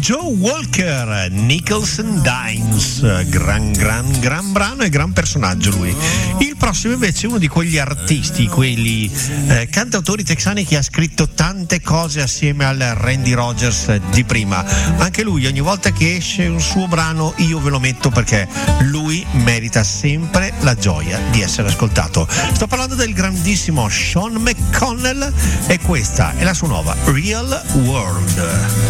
Joe Walker, Nicholson Dines, gran brano e gran personaggio lui. Il prossimo invece è uno di quegli artisti, quelli cantautori texani che ha scritto tante cose assieme al Randy Rogers di prima. Anche lui ogni volta che esce un suo brano io ve lo metto perché lui merita sempre la gioia di essere ascoltato. Sto parlando del grandissimo Sean McConnell e questa è la sua nuova Real World.